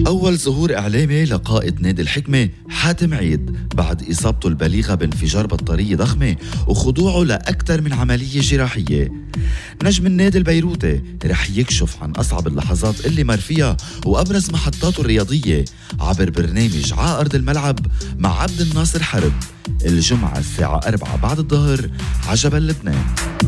أول ظهور إعلامي لقائد نادي الحكمة حاتم عيد بعد إصابته البليغة بانفجار بطارية ضخمة وخضوعه لأكثر من عملية جراحية. نجم النادي البيروتي رح يكشف عن أصعب اللحظات اللي مر فيها وأبرز محطاته الرياضية عبر برنامج ع أرض الملعب مع عبد الناصر حرب الجمعة الساعة 4 بعد الظهر عجبا لبنان.